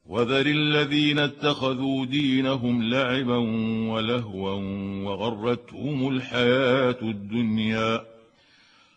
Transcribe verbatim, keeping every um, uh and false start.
وذر الذين اتخذوا دينهم لعبا ولهوا وغرتهم الحياة الدنيا